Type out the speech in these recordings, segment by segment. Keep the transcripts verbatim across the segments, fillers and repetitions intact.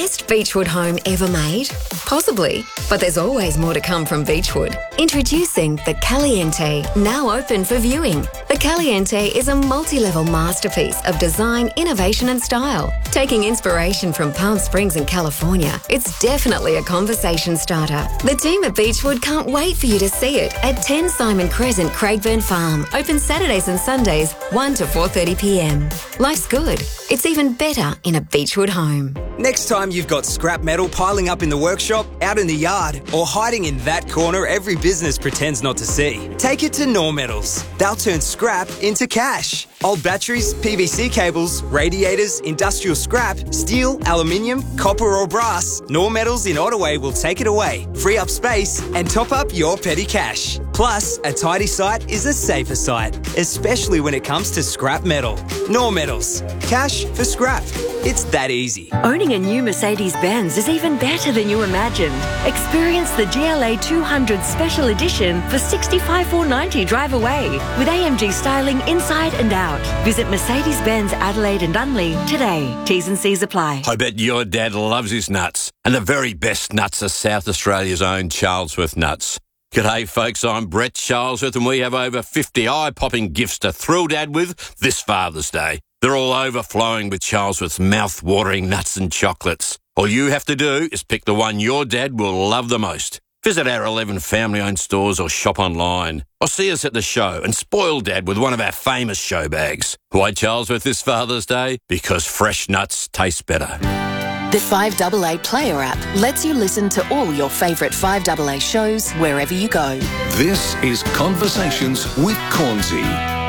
best Beechwood home ever made? Possibly, but there's always more to come from Beechwood. Introducing the Caliente, now open for viewing. The Caliente is a multi-level masterpiece of design, innovation and style. Taking inspiration from Palm Springs in California, it's definitely a conversation starter. The team at Beechwood can't wait for you to see it at ten Simon Crescent, Craigburn Farm. Open Saturdays and Sundays, one to four thirty p m. Life's good. It's even better in a Beechwood home. Next time you've got scrap metal piling up in the workshop, out in the yard, or hiding in that corner every business pretends not to see, take it to Nor Metals. They'll turn scrap into cash. Old batteries, P V C cables, radiators, industrial scrap, steel, aluminium, copper or brass, Nor Metals in Ottaway will take it away, free up space and top up your petty cash. Plus, a tidy site is a safer site, especially when it comes to scrap metal. Nor Metals. Cash for scrap. It's that easy. Owning a new Mercedes-Benz is even better than you imagined. Experience the G L A two hundred Special Edition for sixty-five thousand four hundred ninety dollars drive away with A M G styling inside and out. Visit Mercedes-Benz Adelaide and Dunley today. T's and C's apply. I bet your dad loves his nuts. And the very best nuts are South Australia's own Charlesworth nuts. G'day folks, I'm Brett Charlesworth and we have over fifty eye-popping gifts to thrill Dad with this Father's Day. They're all overflowing with Charlesworth's mouth-watering nuts and chocolates. All you have to do is pick the one your dad will love the most. Visit our eleven family-owned stores or shop online. Or see us at the show and spoil Dad with one of our famous show bags. Why Charlesworth this Father's Day? Because fresh nuts taste better. The five A A Player app lets you listen to all your favourite five A A shows wherever you go. This is Conversations with Cornsey.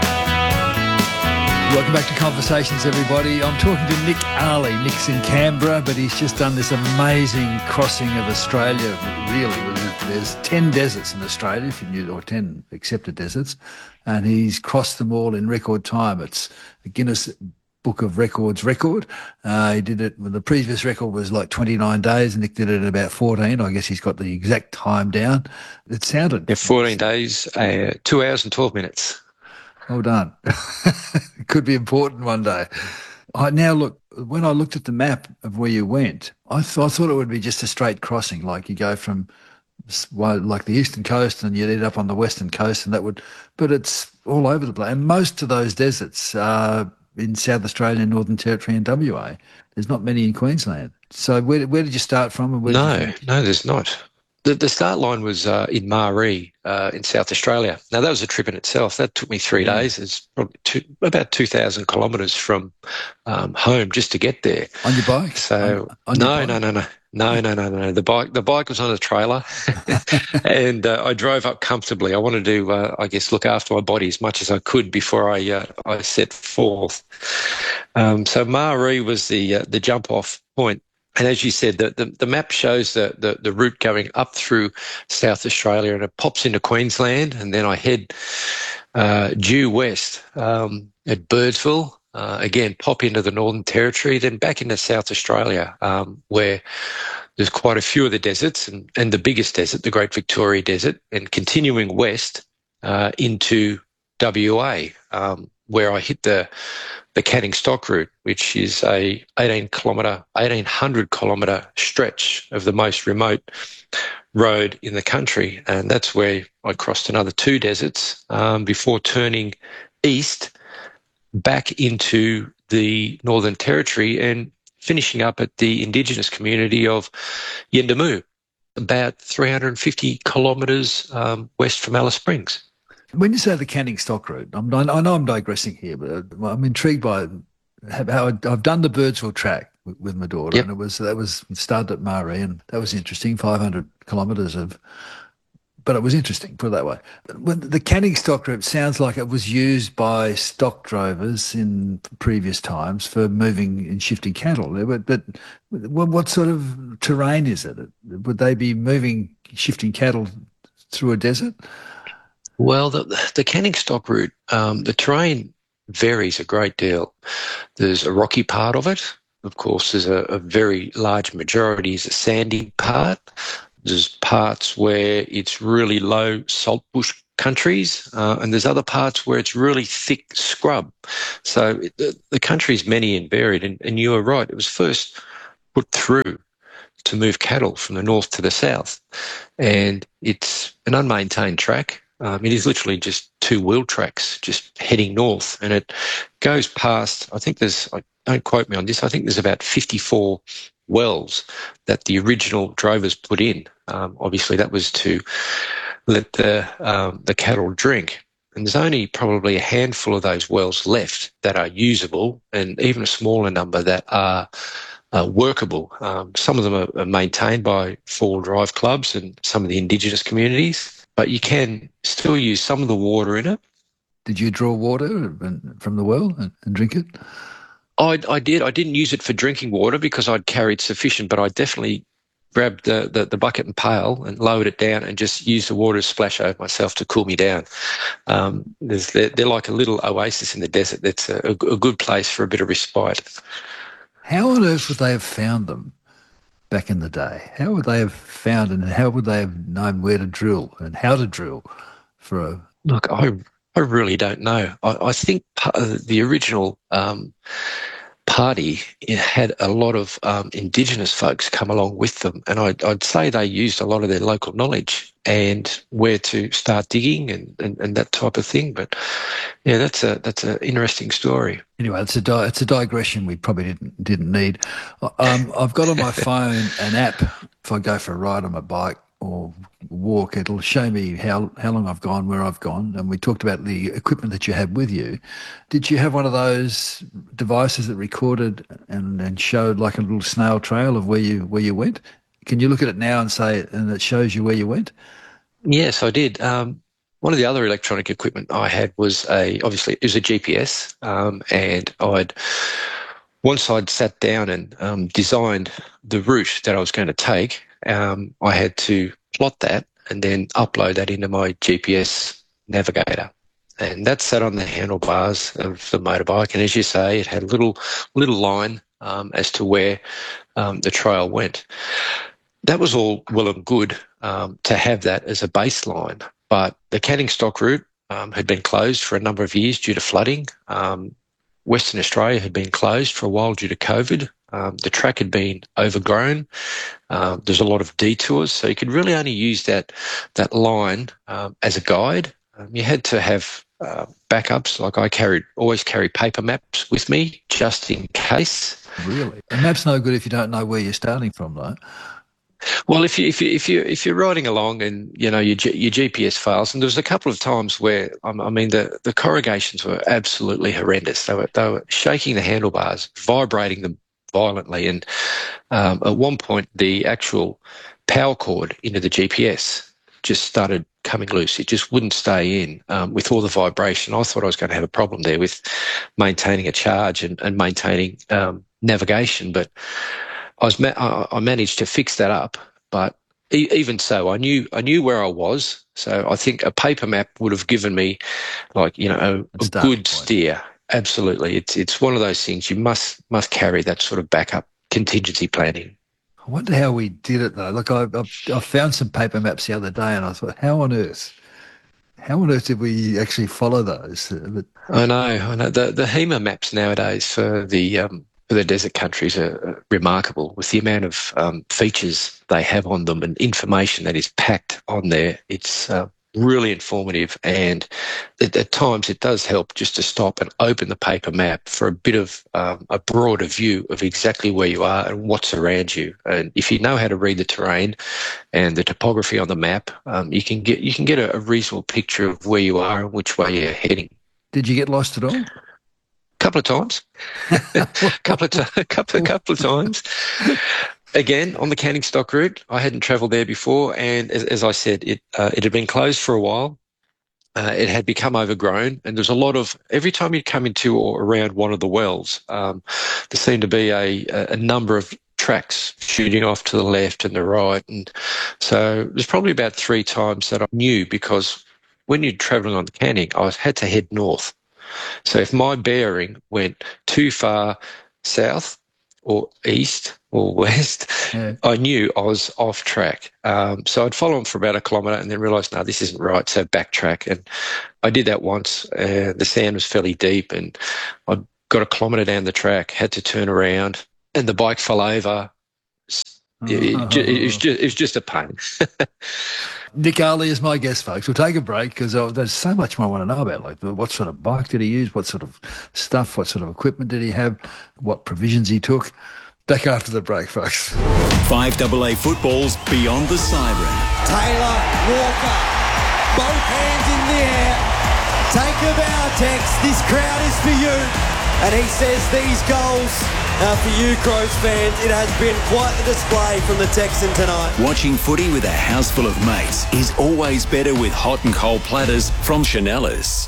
Welcome back to Conversations, everybody. I'm talking to Nick Ali. Nick's in Canberra, but he's just done this amazing crossing of Australia, really. There's ten deserts in Australia, if you knew, or ten accepted deserts, and he's crossed them all in record time. It's a Guinness Book of Records record. Uh, he did it, well, the previous record was like twenty-nine days, and Nick did it in about fourteen. I guess he's got the exact time down. It sounded... Yeah, fourteen days, uh, two hours and twelve minutes. Well done. It could be important one day. I now look, when I looked at the map of where you went, I, th- I thought it would be just a straight crossing, like you go from well, like the eastern coast and you'd end up on the western coast, and that would, but it's all over the place. And most of those deserts are in South Australia, Northern Territory and W A. There's not many in Queensland. So where, where did you start from? And where no, did you no, there's not. The, the start line was uh, in Maree uh, in South Australia. Now, that was a trip in itself. That took me three Yeah. days. It's probably two, about two thousand kilometres from um, home just to get there. On your bike? So, On- on your no, bike? no, no, no. No, no, no, no. The bike, the bike was on a trailer, and uh, I drove up comfortably. I wanted to, uh, I guess, look after my body as much as I could before I uh, I set forth. Um, so Maree was the uh, the jump off point. And as you said, the, the, the map shows the, the, the route going up through South Australia, and it pops into Queensland, and then I head uh, due west um, at Birdsville, uh, again, pop into the Northern Territory, then back into South Australia, um, where there's quite a few of the deserts, and, and the biggest desert, the Great Victoria Desert, and continuing west uh, into W A, um, where I hit the the Canning Stock route, which is a eighteen kilometre, eighteen hundred kilometre stretch of the most remote road in the country. And that's where I crossed another two deserts um, before turning east back into the Northern Territory and finishing up at the Indigenous community of Yendamu, about three hundred fifty kilometres um, west from Alice Springs. When you say the Canning Stock route, I'm, I know I'm digressing here, but I'm intrigued by how I've done the Birdsville track with, with my daughter, Yep. and it was that was started at Maree, and that was interesting, five hundred kilometres of, but it was interesting, put it that way. When the Canning Stock route sounds like it was used by stock drovers in previous times for moving and shifting cattle. But, but what, what sort of terrain is it? Would they be moving, shifting cattle through a desert? Well, the, the Canning Stock route, um, the terrain varies a great deal. There's a rocky part of it. Of course, there's a, a very large majority is a sandy part. There's parts where it's really low saltbush countries, uh, and there's other parts where it's really thick scrub. So it, the, the country is many and varied, and, and you are right. It was first put through to move cattle from the north to the south. And it's an unmaintained track. Um, it is literally just two wheel tracks just heading north, and it goes past, I think there's, don't quote me on this, I think there's about fifty-four wells that the original drovers put in. Um, obviously that was to let the, um, the cattle drink. And there's only probably a handful of those wells left that are usable, and even a smaller number that are uh, workable. Um, some of them are, are maintained by four-wheel drive clubs and some of the Indigenous communities, but you can still use some of the water in it. Did you draw water from the well and, and drink it? I, I did. I didn't use it for drinking water because I'd carried sufficient, but I definitely grabbed the, the, the bucket and pail and lowered it down and just used the water to splash over myself to cool me down. Um, there's, they're, they're like a little oasis in the desert. That's a, a good place for a bit of respite. How on earth would they have found them back in the day? How would they have found, and how would they have known where to drill and how to drill for a... Look, I I really don't know. I, I think part of the original um, party had a lot of um, Indigenous folks come along with them, and I'd, I'd say they used a lot of their local knowledge and where to start digging and, and, and that type of thing. But yeah, that's a that's an interesting story. Anyway, it's a di- it's a digression we probably didn't didn't need. Um, I've got on my phone an app. If I go for a ride on my bike or walk, it'll show me how, how long I've gone, where I've gone. And we talked about the equipment that you had with you. Did you have one of those devices that recorded and, and showed like a little snail trail of where you where you went? Can you look at it now and say, and it shows you where you went? Yes, I did. Um, one of the other electronic equipment I had was a, obviously it was a G P S, um, and I'd, once I'd sat down and um, designed the route that I was going to take, um, I had to plot that and then upload that into my G P S navigator. And that sat on the handlebars of the motorbike. And as you say, it had a little, little line um, as to where um, the trail went. That was all well and good um, to have that as a baseline. But the Canning Stock route um, had been closed for a number of years due to flooding. Um, Western Australia had been closed for a while due to COVID. Um, the track had been overgrown. Um, there's a lot of detours, so you could really only use that that line um, as a guide. Um, you had to have uh, backups. Like I carried, always carry paper maps with me just in case. Really, a map's no good if you don't know where you're starting from, though. Well, if you if you if you if you're riding along and you know your your G P S fails, and there was a couple of times where um, I mean the the corrugations were absolutely horrendous. They were they were shaking the handlebars, vibrating them violently, and um, at one point the actual power cord into the G P S just started coming loose. It just wouldn't stay in um, with all the vibration. I thought I was going to have a problem there with maintaining a charge and, and maintaining um, navigation, but I was ma- I managed to fix that up. But e- even so, I knew I knew where I was. So I think a paper map would have given me, like you know, a, a good point. Steer. Absolutely, it's it's one of those things you must must carry that sort of backup contingency planning. I wonder how we did it though. Look, I I found some paper maps the other day, and I thought, how on earth, how on earth did we actually follow those? But... I know, I know. The the HEMA maps nowadays for the um, for the desert countries are remarkable with the amount of um, features they have on them and information that is packed on there. It's uh, really informative, and at, at times it does help just to stop and open the paper map for a bit of um, a broader view of exactly where you are and what's around you. And if you know how to read the terrain and the topography on the map, um, you can get you can get a, a reasonable picture of where you are and which way you're heading. Did you get lost at all? Couple of times, couple of t- couple of couple of times. Again, on the Canning Stock route, I hadn't travelled there before, and as, as I said, it uh, it had been closed for a while. Uh, it had become overgrown, and there's a lot of every time you'd come into or around one of the wells, um, there seemed to be a a number of tracks shooting off to the left and the right, and so there's probably about three times that I knew, because when you're travelling on the Canning, I had to head north. So if my bearing went too far south or east or west, yeah. I knew I was off track. Um, so I'd follow them for about a kilometre and then realise, no, this isn't right, so backtrack. And I did that once. Uh, the sand was fairly deep, and I got a kilometre down the track, had to turn around, and the bike fell over. it, it, it, was just, it was just a pain. Nick Ali is my guest, folks. We'll take a break because uh, there's so much more I want to know about. Like, what sort of bike did he use? What sort of stuff? What sort of equipment did he have? What provisions he took? Back after the break, folks. five A A football's Beyond the Siren. Taylor Walker, both hands in the air. Take a bow, Tex. This crowd is for you. And he says these goals are for you, Crows fans. It has been quite the display from the Texan tonight. Watching footy with a house full of mates is always better with hot and cold platters from Chanellas.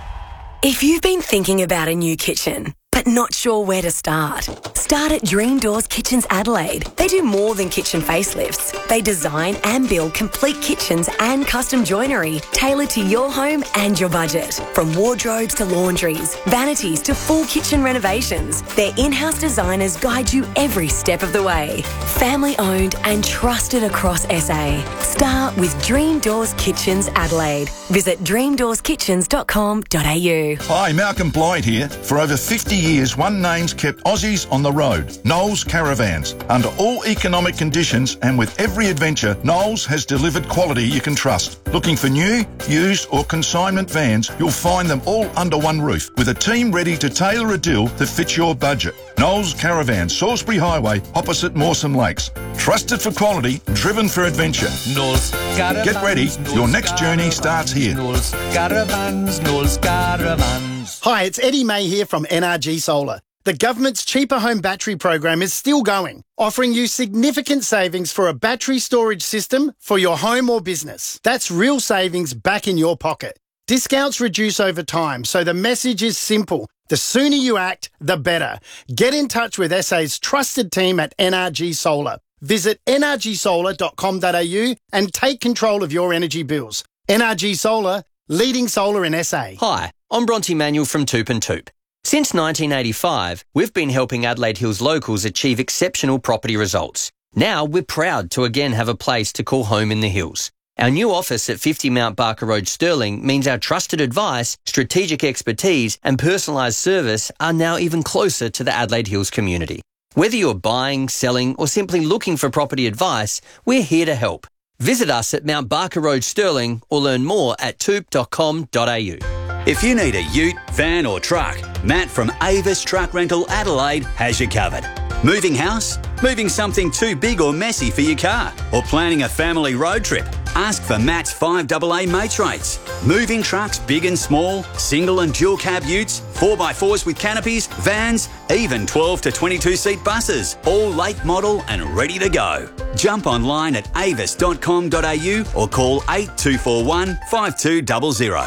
If you've been thinking about a new kitchen, but not sure where to start, start at Dream Doors Kitchens Adelaide. They do more than kitchen facelifts. They design and build complete kitchens and custom joinery tailored to your home and your budget. From wardrobes to laundries, vanities to full kitchen renovations, their in-house designers guide you every step of the way. Family owned and trusted across S A. Start with Dream Doors Kitchens Adelaide. Visit dream doors kitchens dot com dot a u. Hi, Malcolm Blythe here. For over fifty years, one name's kept Aussies on the road. Knowles Caravans. Under all economic conditions and with every adventure, Knowles has delivered quality you can trust. Looking for new, used or consignment vans, you'll find them all under one roof with a team ready to tailor a deal that fits your budget. Knowles Caravans, Salisbury Highway, opposite Mawson Lakes. Trusted for quality, driven for adventure. Knowles Caravans. Get ready, your next journey starts here. Knowles Caravans, Knowles Caravans. Hi, it's Eddie May here from N R G Solar. The government's Cheaper Home Battery program is still going, offering you significant savings for a battery storage system for your home or business. That's real savings back in your pocket. Discounts reduce over time, so the message is simple. The sooner you act, the better. Get in touch with S A's trusted team at N R G Solar. Visit n r g solar dot com dot a u and take control of your energy bills. N R G Solar, leading solar in S A. Hi, I'm Bronte Manuel from Toop and Toop. Since nineteen eighty-five, we've been helping Adelaide Hills locals achieve exceptional property results. Now we're proud to again have a place to call home in the hills. Our new office at fifty Mount Barker Road, Stirling, means our trusted advice, strategic expertise and personalised service are now even closer to the Adelaide Hills community. Whether you're buying, selling or simply looking for property advice, we're here to help. Visit us at Mount Barker Road, Stirling or learn more at toop dot com dot a u. If you need a ute, van or truck, Matt from Avis Truck Rental Adelaide has you covered. Moving house? Moving something too big or messy for your car? Or planning a family road trip? Ask for Matt's five A A mates rates. Moving trucks big and small, single and dual cab utes, four by fours with canopies, vans, even twelve to twenty-two seat buses, all late model and ready to go. Jump online at avis dot com dot a u or call eight two four one, five two zero zero.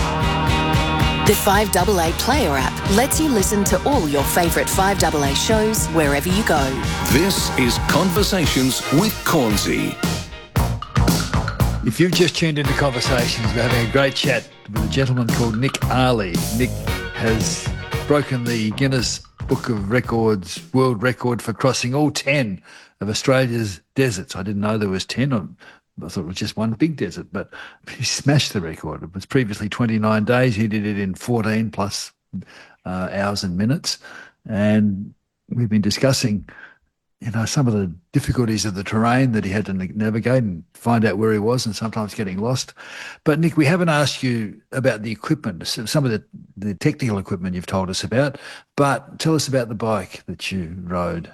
The five A A Player app lets you listen to all your favourite five A A shows wherever you go. This is Conversations with Cornsey. If you've just tuned into Conversations, we're having a great chat with a gentleman called Nick Ali. Nick has broken the Guinness Book of Records world record for crossing all ten of Australia's deserts. I didn't know there was ten. I thought it was just one big desert, but he smashed the record. It was previously twenty-nine days. He did it in fourteen plus uh, hours and minutes. And we've been discussing, you know, some of the difficulties of the terrain that he had to navigate and find out where he was and sometimes getting lost. But, Nick, we haven't asked you about the equipment, some of the, the technical equipment you've told us about, but tell us about the bike that you rode.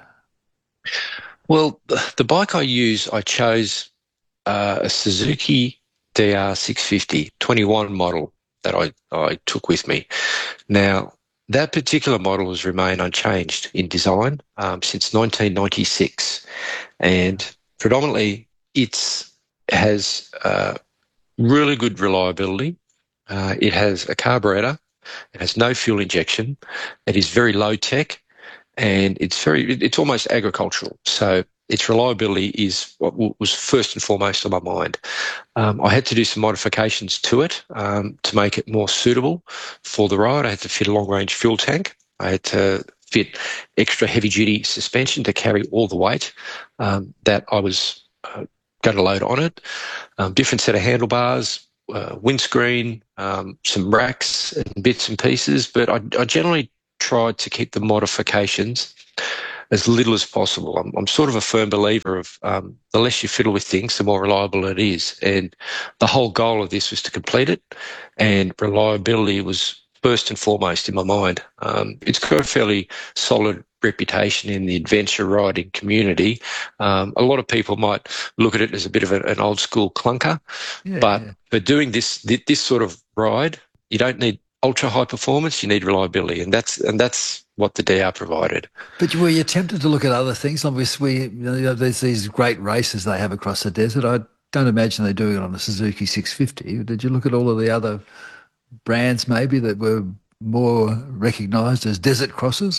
Well, the, the bike I use, I chose uh, a Suzuki D R six fifty twenty-one model that I, I took with me. Now, that particular model has remained unchanged in design um, since nineteen ninety-six, and predominantly it has uh, really good reliability. Uh, it has a carburetor. It has no fuel injection. It is very low tech, and it's very it's almost agricultural. So its reliability is what was first and foremost on my mind. Um, I had to do some modifications to it um, to make it more suitable for the ride. I had to fit a long-range fuel tank. I had to fit extra heavy-duty suspension to carry all the weight um, that I was uh, going to load on it. Um, different set of handlebars, uh, windscreen, um, some racks and bits and pieces. But I, I generally tried to keep the modifications as little as possible. I'm, I'm sort of a firm believer of um, the less you fiddle with things, the more reliable it is. And the whole goal of this was to complete it, and reliability was first and foremost in my mind. Um, it's got a fairly solid reputation in the adventure riding community. Um, a lot of people might look at it as a bit of a, an old school clunker, Yeah, but yeah. for doing this this sort of ride, you don't need ultra high performance, you need reliability, and that's and that's what the D R provided. But were you tempted to look at other things? Obviously, you know, there's these great races they have across the desert. I don't imagine they're doing it on a Suzuki six fifty. Did you look at all of the other brands maybe that were more recognised as desert crossers?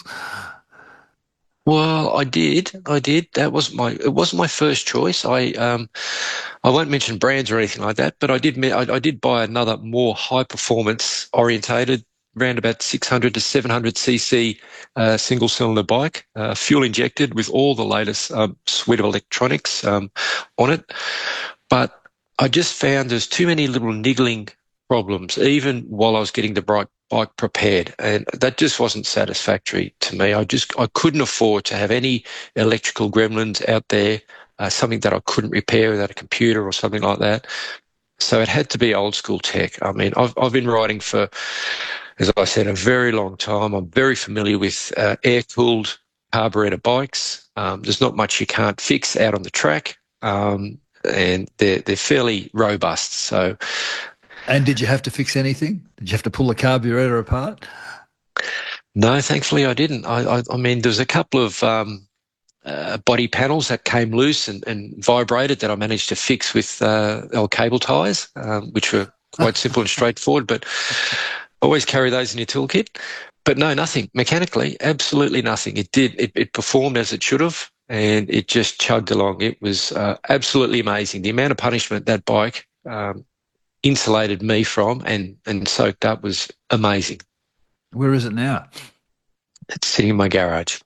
Well, I did. I did. That was my. It wasn't my first choice. I um, I won't mention brands or anything like that, but I did. I, I did buy another more high performance orientated, around about six hundred to seven hundred cc uh, single cylinder bike, uh, fuel injected with all the latest um, suite of electronics um, on it. But I just found there's too many little niggling problems, even while I was getting the bike bike prepared, and that just wasn't satisfactory to me. I just I couldn't afford to have any electrical gremlins out there, uh, something that I couldn't repair without a computer or something like that. So it had to be old school tech. I mean, I've I've been riding for, as I said, a very long time. I'm very familiar with uh, air-cooled carburetor bikes. Um, there's not much you can't fix out on the track, um, and they're they're fairly robust. So. And did you have to fix anything? Did you have to pull the carburetor apart? No, thankfully I didn't. I, I, I mean, there's a couple of um, uh, body panels that came loose and, and vibrated that I managed to fix with uh, old cable ties, um, which were quite simple and straightforward, but always carry those in your toolkit. But no, nothing. Mechanically, absolutely nothing. It did. It, it performed as it should have, and it just chugged along. It was uh, absolutely amazing. The amount of punishment that bike um, insulated me from and, and soaked up was amazing. Where is it now? It's sitting in my garage.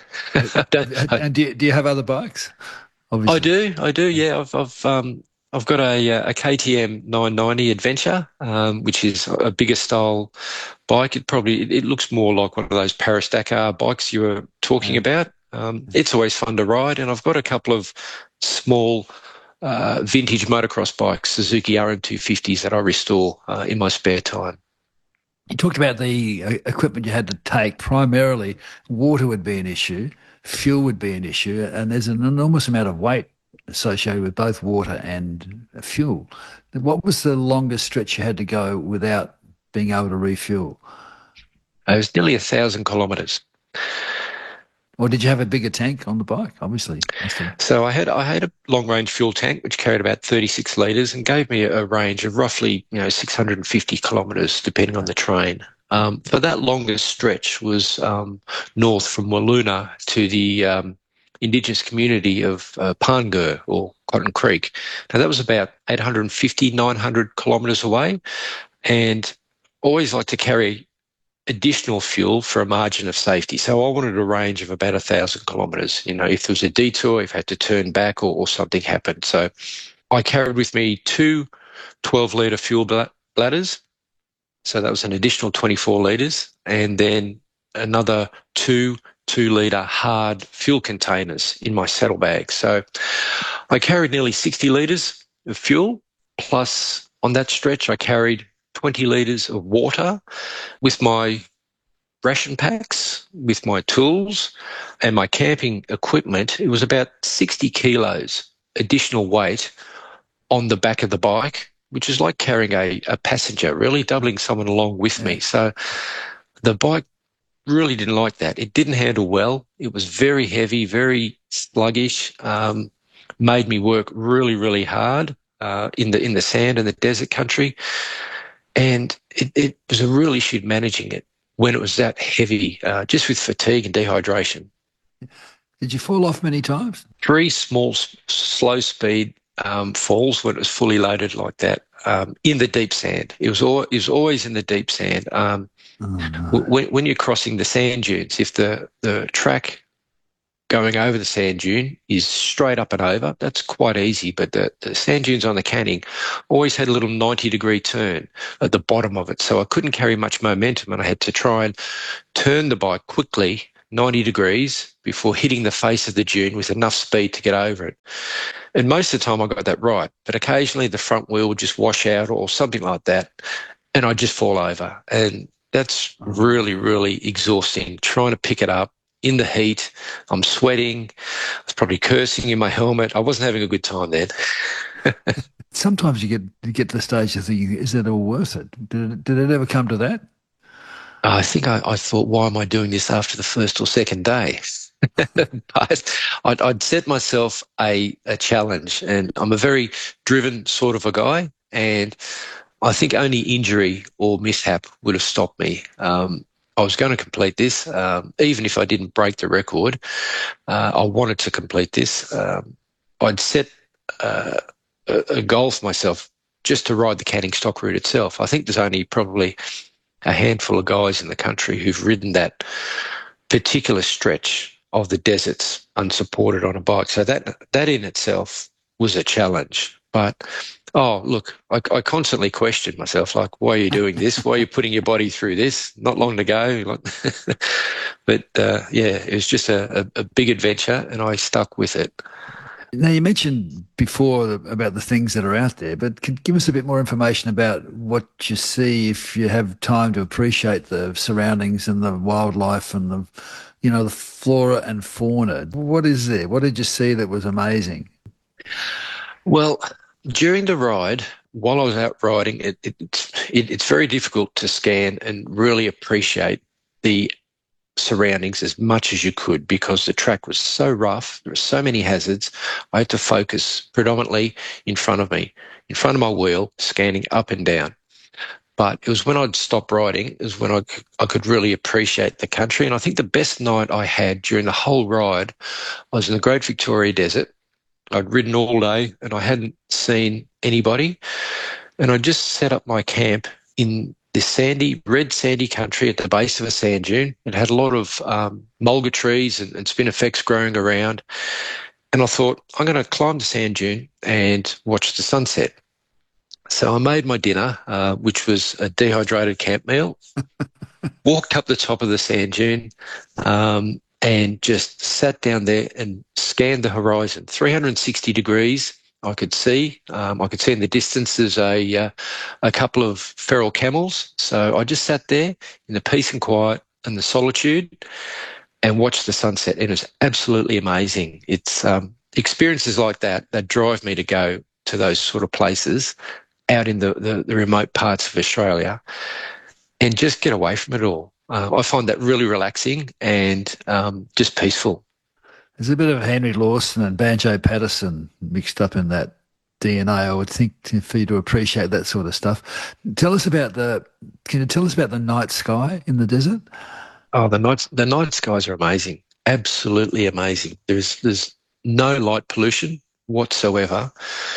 And do you, do you have other bikes? Obviously. I do, I do. Yeah, I've I've um I've got a a K T M nine ninety Adventure, um, which is a bigger style bike. It probably it, it looks more like one of those Paris Dakar bikes you were talking yeah. about. Um, it's always fun to ride, and I've got a couple of small. Uh, vintage motocross bikes, Suzuki R M two fifties that I restore uh, in my spare time. You talked about the uh, equipment you had to take. Primarily, water would be an issue, fuel would be an issue, and there's an enormous amount of weight associated with both water and fuel. What was the longest stretch you had to go without being able to refuel? It was nearly a thousand kilometres. Or did you have a bigger tank on the bike? Obviously. So I had I had a long range fuel tank which carried about thirty-six litres and gave me a, a range of roughly you know six hundred fifty kilometres depending on the terrain. Um, but that longest stretch was um, north from Walloona to the um, Indigenous community of uh, Pangur or Cotton Creek. Now that was about eight hundred fifty, nine hundred kilometres away, and always like to carry additional fuel for a margin of safety. So I wanted a range of about a thousand kilometres. You know, if there was a detour, if I had to turn back or, or something happened. So I carried with me two twelve litre fuel bladders. So that was an additional twenty-four litres, and then another two two litre hard fuel containers in my saddlebag. So I carried nearly sixty litres of fuel, plus on that stretch I carried twenty litres of water with my ration packs, with my tools and my camping equipment. It was about sixty kilos additional weight on the back of the bike, which is like carrying a, a passenger, really doubling someone along with yeah. me. So the bike really didn't like that. It didn't handle well. It was very heavy, very sluggish, um, made me work really, really hard uh, in the in the sand and the desert country. And it, it was a real issue managing it when it was that heavy, uh, just with fatigue and dehydration. Did you fall off many times? Three small, slow speed um, falls when it was fully loaded like that um, in the deep sand. It was, al- it was always in the deep sand. Um, oh, no. when, when you're crossing the sand dunes, if the, the track going over the sand dune is straight up and over, that's quite easy. But the, the sand dunes on the Canning always had a little ninety degree turn at the bottom of it. So I couldn't carry much momentum and I had to try and turn the bike quickly ninety degrees before hitting the face of the dune with enough speed to get over it. And most of the time I got that right, but occasionally the front wheel would just wash out or something like that, and I'd just fall over. And that's really, really exhausting, trying to pick it up in the heat. I'm sweating. I was probably cursing in my helmet. I wasn't having a good time then. Sometimes you get you get to the stage of thinking, is it all worth it? Did it, did it ever come to that? I think I, I thought, why am I doing this after the first or second day? But I'd, I'd set myself a, a challenge, and I'm a very driven sort of a guy, and I think only injury or mishap would have stopped me. Um, I was going to complete this, um, even if I didn't break the record. Uh, I wanted to complete this. Um, I'd set uh, a, a goal for myself just to ride the Canning Stock route itself. I think there's only probably a handful of guys in the country who've ridden that particular stretch of the deserts unsupported on a bike. So that that in itself was a challenge. But, oh, look, I, I constantly questioned myself, like, why are you doing this? Why are you putting your body through this? Not long to go. But, uh, yeah, it was just a, a, a big adventure, and I stuck with it. Now, you mentioned before about the things that are out there, but can you give us a bit more information about what you see if you have time to appreciate the surroundings and the wildlife and the, you know, the flora and fauna? What is there? What did you see that was amazing? Well, during the ride, while I was out riding, it, it, it's, it, it's very difficult to scan and really appreciate the surroundings as much as you could because the track was so rough. There were so many hazards. I had to focus predominantly in front of me, in front of my wheel, scanning up and down. But it was when I'd stop riding is when I, I could really appreciate the country. And I think the best night I had during the whole ride I was in the Great Victoria Desert. I'd ridden all day and I hadn't seen anybody. And I just set up my camp in this sandy, red sandy country at the base of a sand dune. It had a lot of um, mulga trees and, and spinifex growing around. And I thought, I'm going to climb the sand dune and watch the sunset. So I made my dinner, uh, which was a dehydrated camp meal, walked up the top of the sand dune, um, and just sat down there and scanned the horizon. three hundred sixty degrees I could see. Um, I could see in the distance there's a, uh, a couple of feral camels. So I just sat there in the peace and quiet and the solitude and watched the sunset. And it was absolutely amazing. It's um, experiences like that that drive me to go to those sort of places out in the, the, the remote parts of Australia and just get away from it all. Uh, I find that really relaxing and um, just peaceful. There's a bit of Henry Lawson and Banjo Patterson mixed up in that D N A, I would think, for you to appreciate that sort of stuff. Tell us about the, can you tell us about the night sky in the desert? Oh, the night, the night skies are amazing. Absolutely amazing. There's, there's no light pollution whatsoever.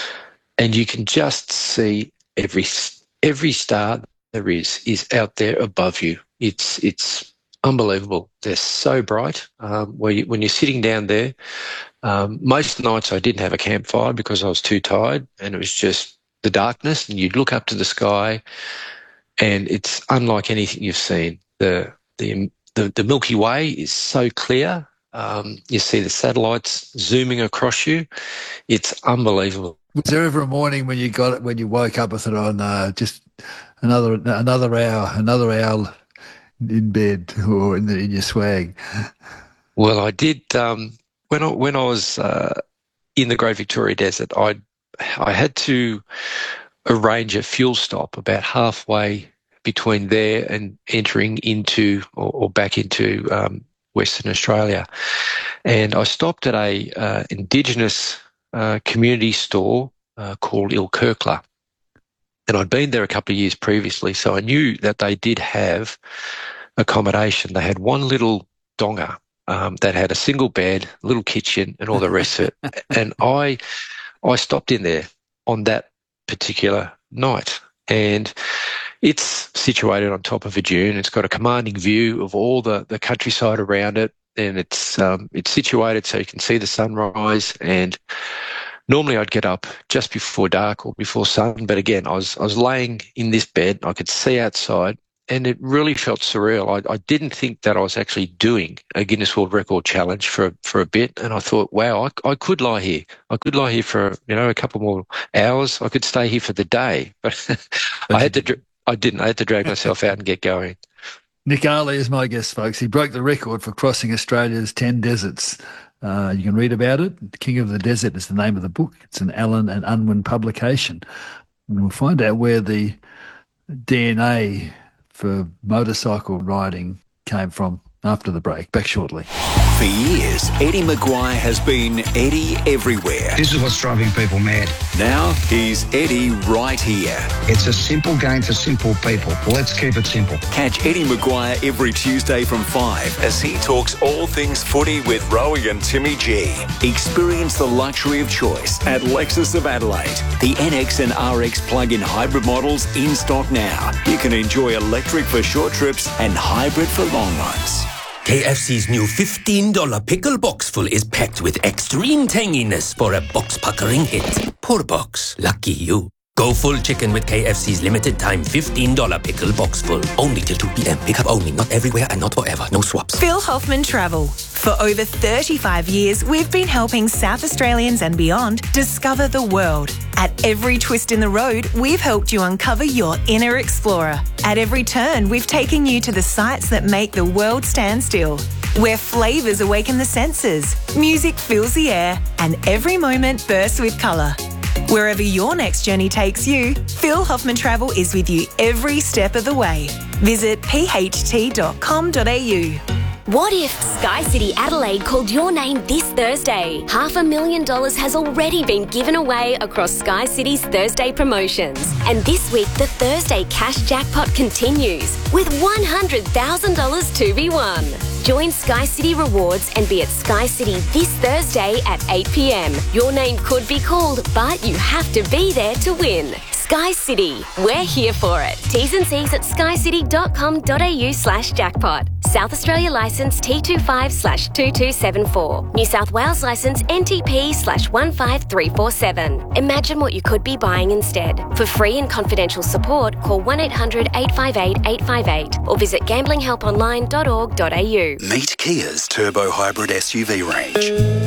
And you can just see every, every star there is, is out there above you. It's, it's, unbelievable. They're so bright. Um, where you, when you're sitting down there, um, most nights I didn't have a campfire because I was too tired and it was just the darkness, and you'd look up to the sky and it's unlike anything you've seen. The the the, the Milky Way is so clear. Um, you see the satellites zooming across you. It's unbelievable. Was there ever a morning when you got it, when you woke up and thought, oh no, just another another hour, another hour in bed or in, the, in your swag? Well, I did. Um, when I when I was uh, in the Great Victoria Desert, I I had to arrange a fuel stop about halfway between there and entering into or, or back into um, Western Australia, and I stopped at a uh, Indigenous uh, community store uh, called Ilkirkla. And I'd been there a couple of years previously, so I knew that they did have accommodation. They had one little donga um, that had a single bed, little kitchen, and all the rest of it. And I, I stopped in there on that particular night, and it's situated on top of a dune. It's got a commanding view of all the, the countryside around it, and it's um, it's situated so you can see the sunrise. And normally I'd get up just before dark or before sun, but again, I was I was laying in this bed. I could see outside, and it really felt surreal. I, I didn't think that I was actually doing a Guinness World Record challenge for for a bit, and I thought, wow, I, I could lie here. I could lie here for you know a couple more hours. I could stay here for the day, but I had to. I didn't. I had to drag myself out and get going. Nick Ali is my guest, folks. He broke the record for crossing Australia's ten deserts. Uh, you can read about it. King of the Desert is the name of the book. It's an Allen and Unwin publication. And we'll find out where the D N A for motorcycle riding came from after the break. Back shortly. For years, Eddie Maguire has been Eddie everywhere. This is what's driving people mad. Now he's Eddie right here. It's a simple game for simple people. Let's keep it simple. Catch Eddie Maguire every Tuesday from five as he talks all things footy with Rowie and Timmy G. Experience the luxury of choice at Lexus of Adelaide. The N X and R X plug-in hybrid models in stock now. You can enjoy electric for short trips and hybrid for long runs. K F C's new fifteen dollars pickle box full is packed with extreme tanginess for a box-puckering hit. Poor box. Lucky you. Go full chicken with K F C's limited time fifteen dollars pickle box full. Only till two p.m. Pick up only. Not everywhere and not forever. No swaps. Phil Hoffman Travel. For over thirty-five years, we've been helping South Australians and beyond discover the world. At every twist in the road, we've helped you uncover your inner explorer. At every turn, we've taken you to the sights that make the world stand still. Where flavours awaken the senses, music fills the air, and every moment bursts with colour. Wherever your next journey takes you, Phil Hoffman Travel is with you every step of the way. Visit p h t dot com dot a u. What if Sky City Adelaide called your name this Thursday? Half a million dollars has already been given away across Sky City's Thursday promotions. And this week, the Thursday cash jackpot continues with one hundred thousand dollars to be won. Join Sky City Rewards and be at Sky City this Thursday at eight p.m. Your name could be called, but you have to be there to win. Sky City, we're here for it. T's and C's at skycity dot com dot a u slash jackpot. South Australia licence T twenty-five slash two two seven four. New South Wales licence N T P slash one five three four seven. Imagine what you could be buying instead. For free and confidential support, call one eight hundred eight five eight eight five eight or visit gambling help online dot org dot a u. Meet Kia's Turbo Hybrid S U V range.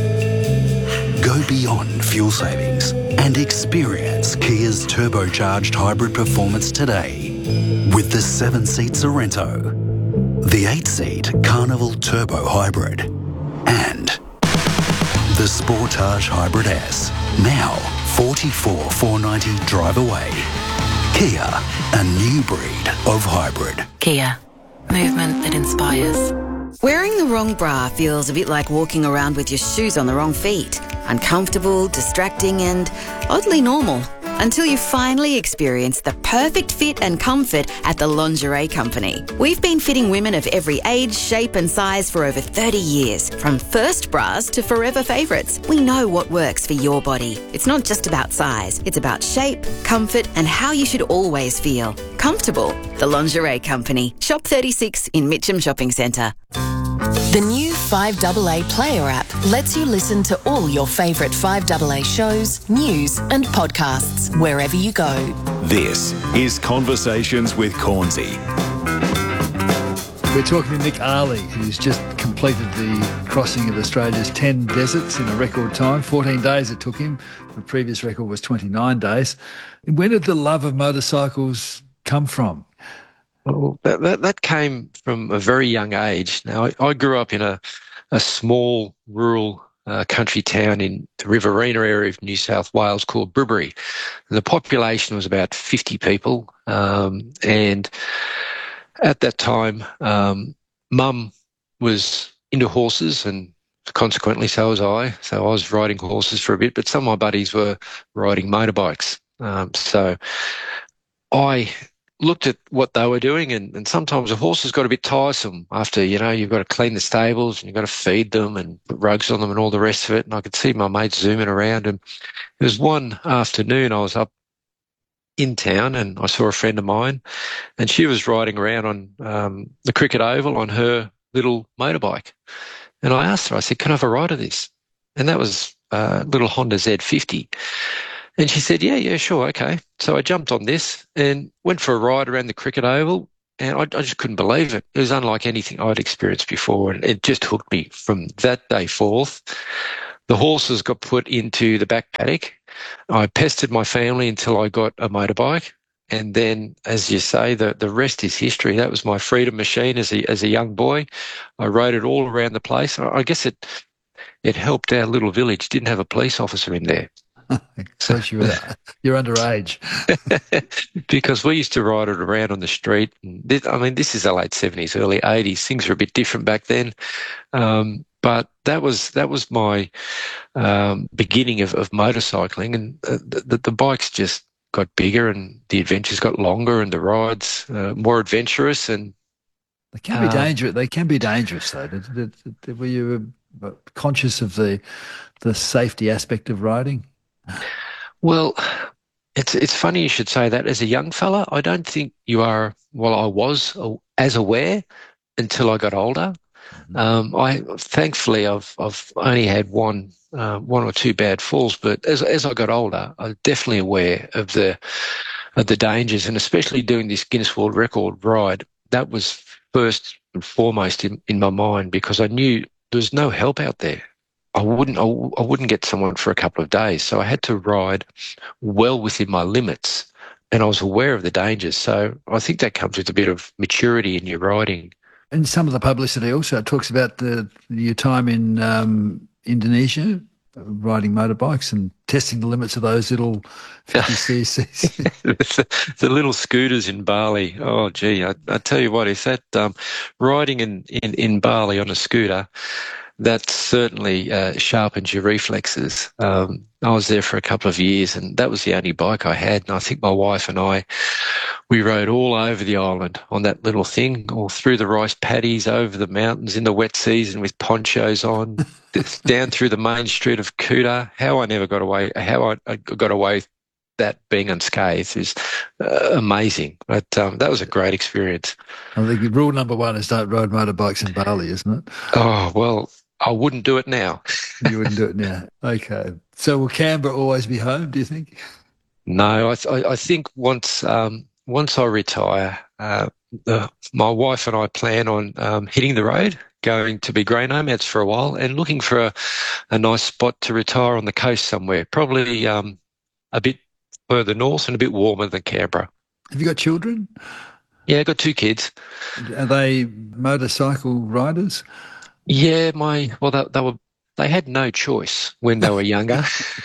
Go beyond fuel savings and experience Kia's turbocharged hybrid performance today with the seven-seat Sorrento, the eight-seat Carnival Turbo Hybrid, and the Sportage Hybrid S. Now forty-four thousand four hundred ninety drive away. Kia, a new breed of hybrid. Kia, movement that inspires. Wearing the wrong bra feels a bit like walking around with your shoes on the wrong feet. Uncomfortable, distracting, and oddly normal. Until you finally experience the perfect fit and comfort at the Lingerie Company. We've been fitting women of every age, shape and size for over thirty years. From first bras to forever favourites, we know what works for your body. It's not just about size, it's about shape, comfort and how you should always feel. Comfortable. The Lingerie Company. Shop thirty-six in Mitcham Shopping Centre. The new five A A Player app lets you listen to all your favourite five A A shows, news and podcasts wherever you go. This is Conversations with Cornsey. We're talking to Nick Ali, who's just completed the crossing of Australia's ten deserts in a record time. fourteen days it took him. The previous record was twenty-nine days. When did the love of motorcycles come from? Well, that, that, that came from a very young age. Now, I, I grew up in a, a small rural uh, country town in the Riverina area of New South Wales called Brubery. The population was about fifty people. Um, and at that time, um, Mum was into horses and consequently so was I. So I was riding horses for a bit, but some of my buddies were riding motorbikes. Um, so I looked at what they were doing, and, and sometimes the horses got a bit tiresome after, you know, you've got to clean the stables and you've got to feed them and put rugs on them and all the rest of it. And I could see my mates zooming around. And it was one afternoon I was up in town and I saw a friend of mine and she was riding around on um, the cricket oval on her little motorbike. And I asked her, I said, can I have a ride of this? And that was a little Honda Z fifty. And she said, yeah, yeah, sure, okay. So I jumped on this and went for a ride around the cricket oval, and I, I just couldn't believe it. It was unlike anything I'd experienced before, and it just hooked me from that day forth. The horses got put into the back paddock. I pestered my family until I got a motorbike. And then, as you say, the, the rest is history. That was my freedom machine as a as a young boy. I rode it all around the place. I, I guess it it helped our little village didn't have a police officer in there. So you were, you're underage. Because we used to ride it around on the street. And this, I mean, this is the late seventies, early eighties. Things were a bit different back then. Um, but that was that was my um, beginning of, of motorcycling. And uh, the, the bikes just got bigger and the adventures got longer and the rides uh, more adventurous. And they can be uh, dangerous. They can be dangerous, though. Did, did, did, were you uh, conscious of the the safety aspect of riding? Well, it's it's funny you should say that. As a young fella, I don't think you are. Well, I was as aware until I got older. Mm-hmm. Um, I thankfully I've I've only had one. Uh, one or two bad falls, but as as I got older, I was definitely aware of the of the dangers, and especially doing this Guinness World Record ride. That was first and foremost in, in my mind, because I knew there was no help out there. I wouldn't I, I wouldn't get someone for a couple of days, so I had to ride well within my limits, and I was aware of the dangers. So I think that comes with a bit of maturity in your riding. And some of the publicity also talks about the your time in um, Indonesia, riding motorbikes and testing the limits of those little fifty cc's. the, the little scooters in Bali. Oh, gee, I, I tell you what, if that um, riding in, in, in Bali on a scooter, that certainly uh, sharpens your reflexes. Um, I was there for a couple of years, and that was the only bike I had. And I think my wife and I, we rode all over the island on that little thing, all through the rice paddies, over the mountains in the wet season with ponchos on, down through the main street of Kuta. How I never got away, how I, I got away with that being unscathed is uh, amazing. But um, that was a great experience. I think rule number one is don't ride motorbikes in Bali, isn't it? Oh, well, I wouldn't do it now. You wouldn't do it now. Okay. So will Canberra always be home, do you think? No, I, th- I think once um, once I retire, uh, the, my wife and I plan on um, hitting the road, going to be grey nomads for a while, and looking for a, a nice spot to retire on the coast somewhere, probably um, a bit further north and a bit warmer than Canberra. Have you got children? Yeah, I've got two kids. Are they motorcycle riders? Yeah, my well, they, they were they had no choice when they were younger.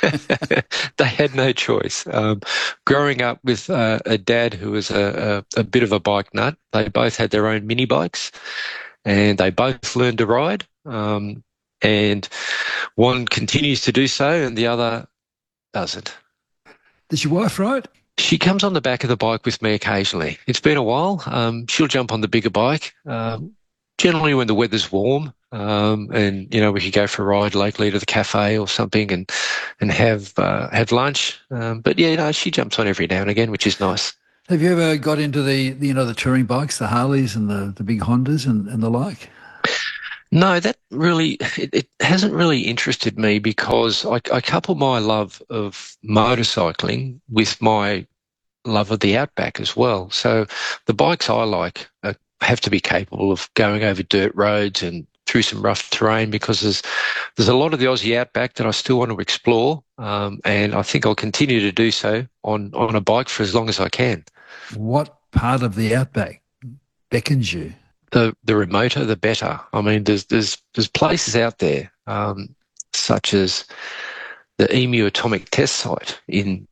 They had no choice. Um, growing up with uh, a dad who was a, a, a bit of a bike nut, they both had their own mini bikes, and they both learned to ride. Um, and one continues to do so, and the other doesn't. Does your wife ride? She comes on the back of the bike with me occasionally. It's been a while. Um, she'll jump on the bigger bike, um, generally when the weather's warm. Um, and, you know, we could go for a ride locally to the cafe or something and, and have, uh, have lunch. Um, but yeah, no, she jumps on every now and again, which is nice. Have you ever got into the, you know, the touring bikes, the Harleys and the, the big Hondas and, and the like? No, that really, it, it hasn't really interested me, because I, I couple my love of motorcycling with my love of the outback as well. So the bikes I like are, have to be capable of going over dirt roads and through some rough terrain, because there's there's a lot of the Aussie outback that I still want to explore, um, and I think I'll continue to do so on, on a bike for as long as I can. What part of the outback beckons you? The the remoter, the better. I mean, there's there's there's places out there, um, such as the Emu Atomic Test Site in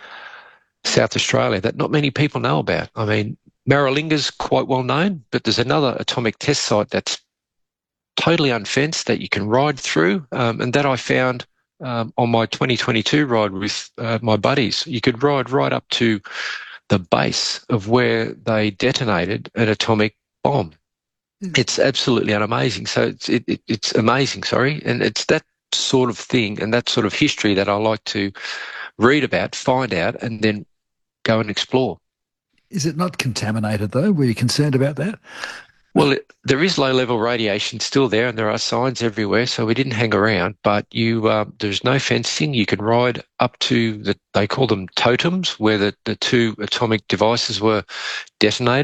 South Australia that not many people know about. I mean, Maralinga's quite well known, but there's another atomic test site that's totally unfenced that you can ride through, um, and that I found um, on my twenty twenty-two ride with uh, my buddies. You could ride right up to the base of where they detonated an atomic bomb. It's absolutely amazing. So it's it, it, it's amazing, sorry, and it's that sort of thing and that sort of history that I like to read about, find out, and then go and explore. Is it not contaminated, though? Were you concerned about that? Well, it, there is low-level radiation still there, and there are signs everywhere, so we didn't hang around. But you, uh, there's no fencing. You can ride up to, the, they call them totems, where the, the two atomic devices were detonated.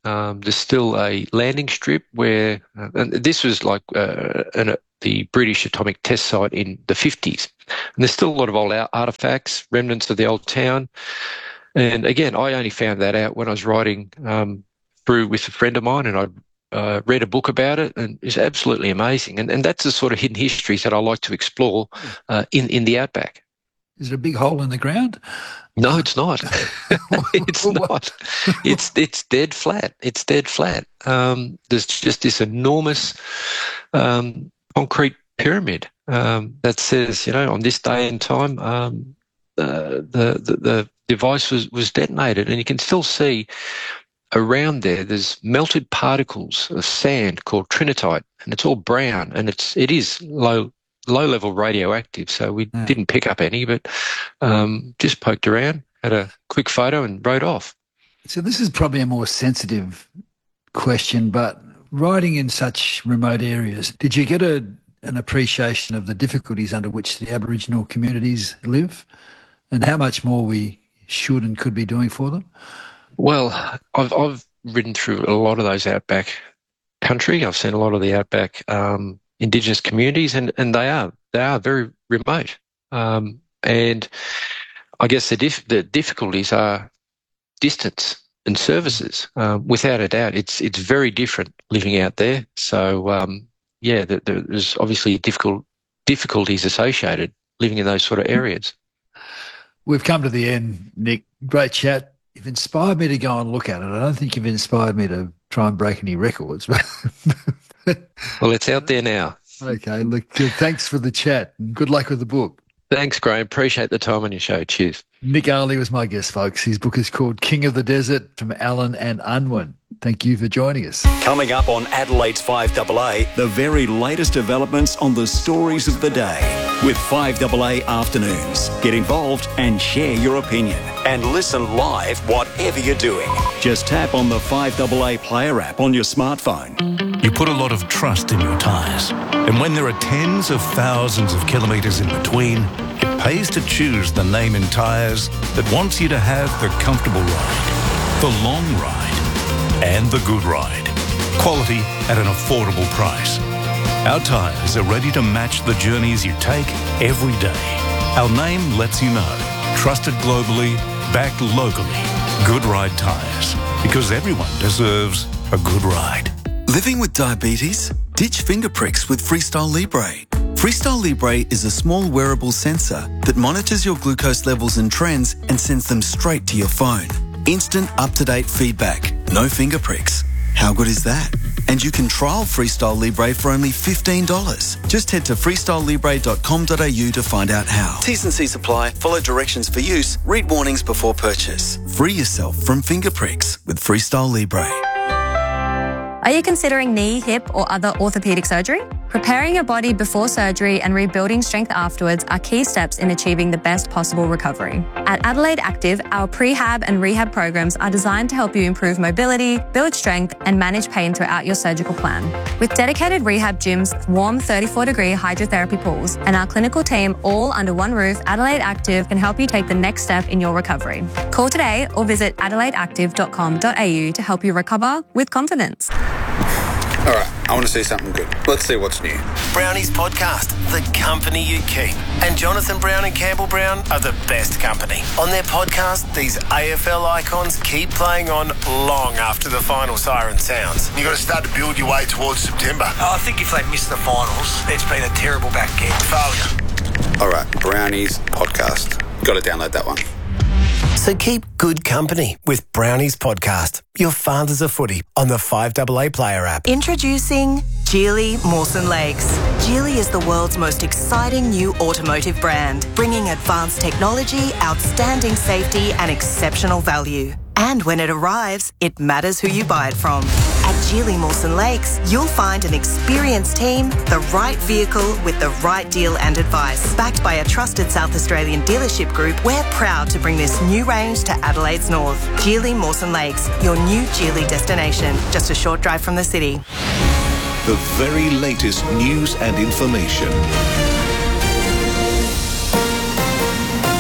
Um, there's still a landing strip where, uh, and this was like uh, an, uh, the British atomic test site in the fifties. And there's still a lot of old artefacts, remnants of the old town. And again, I only found that out when I was riding um, through with a friend of mine, and I uh, read a book about it, and it's absolutely amazing. And, and that's the sort of hidden histories that I like to explore uh, in, in the outback. Is it a big hole in the ground? No, it's not. It's not. It's it's dead flat. It's dead flat. Um, there's just this enormous um, concrete pyramid um, that says, you know, on this day and time, um, uh, the, the the device was was detonated, and you can still see around there. There's melted particles of sand called trinitite, and it's all brown, and it's it is low. low-level radioactive, so we yeah. didn't pick up any, but um, just poked around, had a quick photo and rode off. So this is probably a more sensitive question, but riding in such remote areas, did you get a, an appreciation of the difficulties under which the Aboriginal communities live and how much more we should and could be doing for them? Well, I've, I've ridden through a lot of those outback country. I've seen a lot of the outback um Indigenous communities, and, and they are they are very remote, um, and I guess the dif- the difficulties are distance and services. Um, without a doubt, it's it's very different living out there. So um, yeah, the, the, there's obviously difficult difficulties associated living in those sort of areas. We've come to the end, Nick. Great chat. You've inspired me to go and look at it. I don't think you've inspired me to try and break any records. Well, it's out there now. Okay, look, thanks for the chat and good luck with the book. Thanks, Graham. Appreciate the time on your show. Cheers. Nick Ali was my guest, folks. His book is called King of the Desert, from Alan and Unwin. Thank you for joining us. Coming up on Adelaide's five A A, the very latest developments on the stories of the day with five A A Afternoons. Get involved and share your opinion. And listen live whatever you're doing. Just tap on the five A A Player app on your smartphone. You put a lot of trust in your tyres. And when there are tens of thousands of kilometres in between, it pays to choose the name in tyres that wants you to have the comfortable ride, the long ride, and the good ride. Quality at an affordable price. Our tyres are ready to match the journeys you take every day. Our name lets you know. Trusted globally, backed locally. Good Ride Tyres. Because everyone deserves a good ride. Living with diabetes? Ditch finger pricks with Freestyle Libre. Freestyle Libre is a small wearable sensor that monitors your glucose levels and trends and sends them straight to your phone. Instant up-to-date feedback. No finger pricks. How good is that? And you can trial Freestyle Libre for only fifteen dollars. Just head to freestyle libre dot com dot a u to find out how. T's and C's apply. Follow directions for use. Read warnings before purchase. Free yourself from finger pricks with Freestyle Libre. Are you considering knee, hip, or other orthopedic surgery? Preparing your body before surgery and rebuilding strength afterwards are key steps in achieving the best possible recovery. At Adelaide Active, our prehab and rehab programs are designed to help you improve mobility, build strength, and manage pain throughout your surgical plan. With dedicated rehab gyms, warm thirty-four degree hydrotherapy pools, and our clinical team all under one roof, Adelaide Active can help you take the next step in your recovery. Call today or visit adelaide active dot com dot a u to help you recover with confidence. All right, I want to see something good. Let's see what's new. Brownies Podcast, the company you keep. And Jonathan Brown and Campbell Brown are the best company. On their podcast, these A F L icons keep playing on long after the final siren sounds. You've got to start to build your way towards September. Oh, I think if they miss the finals, it's been a terrible back end. Failure. All right, Brownies Podcast. Got to download that one. So keep good company with Brownies Podcast, your father's a footy, on the five A A Player app. Introducing Geely Mawson Lakes. Geely is the world's most exciting new automotive brand, bringing advanced technology, outstanding safety, and exceptional value. And when it arrives, it matters who you buy it from. At Geely Mawson Lakes, you'll find an experienced team, the right vehicle with the right deal and advice. Backed by a trusted South Australian dealership group, we're proud to bring this new range to Adelaide's north. Geely Mawson Lakes, your new Geely destination, just a short drive from the city. The very latest news and information.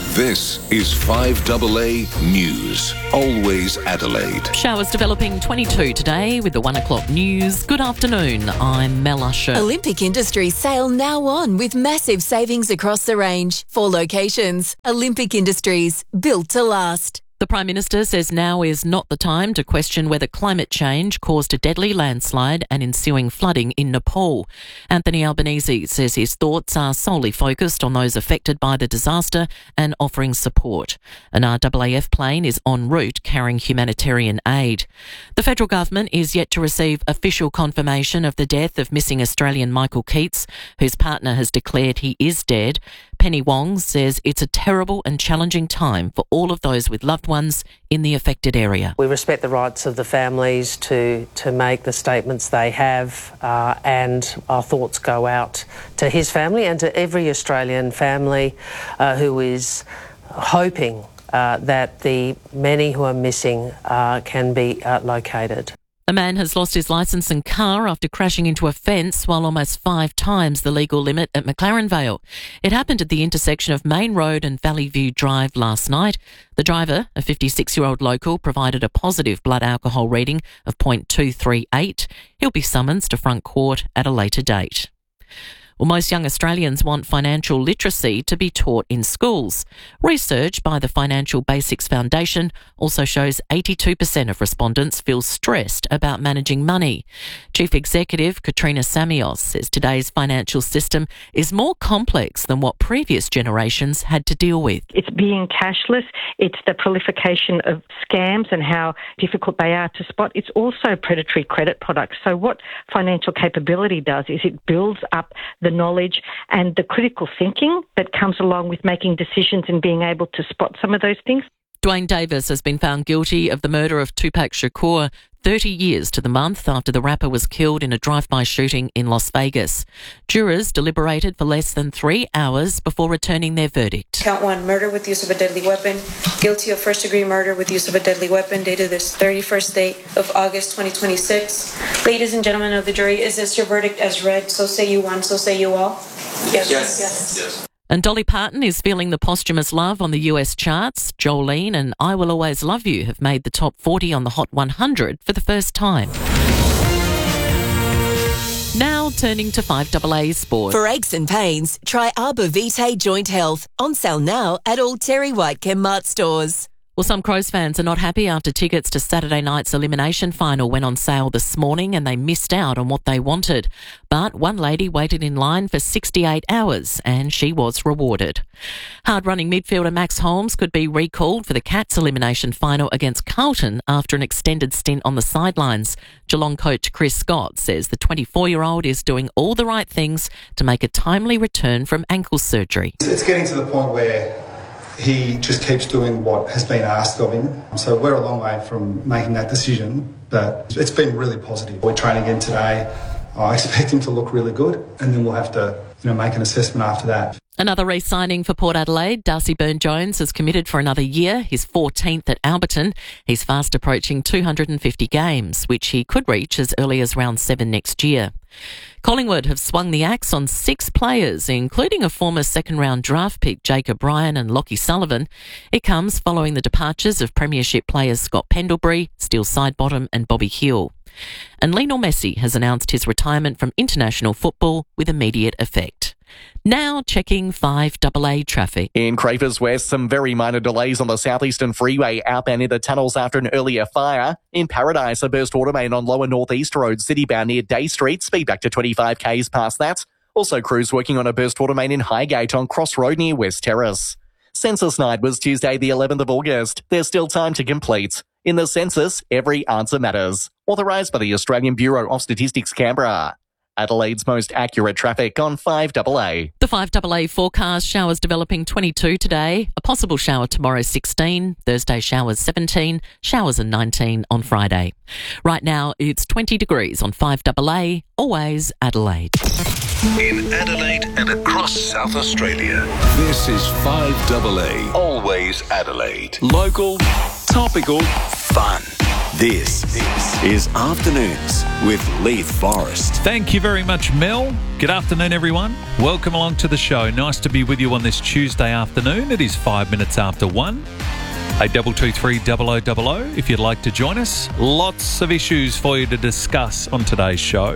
This is five A A News. Always Adelaide. Showers developing twenty-two today with the one o'clock news. Good afternoon, I'm Mel Usher. Olympic Industries sale now on with massive savings across the range. Four locations. Olympic Industries, built to last. The Prime Minister says now is not the time to question whether climate change caused a deadly landslide and ensuing flooding in Nepal. Anthony Albanese says his thoughts are solely focused on those affected by the disaster and offering support. An R A A F plane is en route carrying humanitarian aid. The federal government is yet to receive official confirmation of the death of missing Australian Michael Keats, whose partner has declared he is dead. Penny Wong says it's a terrible and challenging time for all of those with loved ones in the affected area. We respect the rights of the families to, to make the statements they have, uh, and our thoughts go out to his family and to every Australian family uh, who is hoping uh, that the many who are missing uh, can be uh, located. A man has lost his licence and car after crashing into a fence while almost five times the legal limit at McLaren Vale. It happened at the intersection of Main Road and Valley View Drive last night. The driver, a fifty-six-year-old local, provided a positive blood alcohol reading of zero point two three eight. He'll be summoned to front court at a later date. Well, most young Australians want financial literacy to be taught in schools. Research by the Financial Basics Foundation also shows eighty-two percent of respondents feel stressed about managing money. Chief Executive Katrina Samios says today's financial system is more complex than what previous generations had to deal with. It's being cashless. It's the proliferation of scams and how difficult they are to spot. It's also predatory credit products. So what financial capability does is it builds up the knowledge and the critical thinking that comes along with making decisions and being able to spot some of those things. Dwayne Davis has been found guilty of the murder of Tupac Shakur thirty years to the month after the rapper was killed in a drive-by shooting in Las Vegas. Jurors deliberated for less than three hours before returning their verdict. Count one, murder with use of a deadly weapon. Guilty of first-degree murder with use of a deadly weapon, dated this thirty-first day of August twenty twenty-six. Ladies and gentlemen of the jury, is this your verdict as read? So say you one, so say you all. Yes. Yes. Yes. yes. And Dolly Parton is feeling the posthumous love on the U S charts. Jolene and I Will Always Love You have made the top forty on the Hot one hundred for the first time. Now turning to five A A Sport. For aches and pains, try Arbor Vitae Joint Health. On sale now at all Terry White Chemmart stores. Well, some Crows fans are not happy after tickets to Saturday night's elimination final went on sale this morning and they missed out on what they wanted. But one lady waited in line for sixty-eight hours and she was rewarded. Hard-running midfielder Max Holmes could be recalled for the Cats elimination final against Carlton after an extended stint on the sidelines. Geelong coach Chris Scott says the twenty-four-year-old is doing all the right things to make a timely return from ankle surgery. It's getting to the point where he just keeps doing what has been asked of him. So we're a long way from making that decision, but it's been really positive. We're training again today. I expect him to look really good, and then we'll have to, you know, make an assessment after that. Another re-signing for Port Adelaide. Darcy Byrne-Jones has committed for another year, his fourteenth at Alberton. He's fast approaching two hundred fifty games, which he could reach as early as round seven next year. Collingwood have swung the axe on six players, including a former second-round draft pick Jacob Ryan and Lockie Sullivan. It comes following the departures of Premiership players Scott Pendlebury, Steele Sidebottom and Bobby Hill. And Lionel Messi has announced his retirement from international football with immediate effect. Now checking five A A traffic. In Crafers West, some very minor delays on the southeastern freeway outbound in the tunnels after an earlier fire. In Paradise, a burst water main on lower northeast road citybound near Day Street. Speed back to twenty-five k's past that. Also crews working on a burst water main in Highgate on Cross Road near West Terrace. Census night was Tuesday the eleventh of August. There's still time to complete. In the census, every answer matters. Authorised by the Australian Bureau of Statistics, Canberra. Adelaide's most accurate traffic on five A A. The five A A forecast: showers developing twenty-two today, a possible shower tomorrow sixteen, Thursday showers seventeen, showers and nineteen on Friday. Right now it's twenty degrees on five A A, always Adelaide. In Adelaide and across South Australia, this is five A A, always Adelaide. Local, topical, fun. This is Afternoons with Leith Forrest. Thank you very much, Mel. Good afternoon, everyone. Welcome along to the show. Nice to be with you on this Tuesday afternoon. It is five minutes after one. eight two two three double oh double oh if you'd like to join us. Lots of issues for you to discuss on today's show.